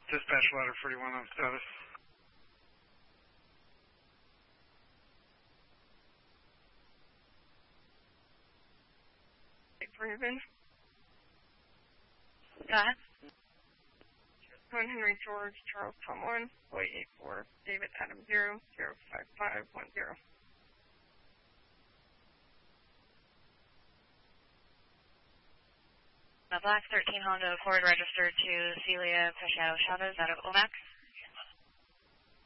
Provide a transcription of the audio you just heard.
Dispatch ladder 41 on status. Raven. Go ahead. 1 Henry George, Charles Tom 1, Boy 84, David Adam 0, 05510. The Black 13 Honda Accord registered to Celia Pesciado Chavez out of Omax.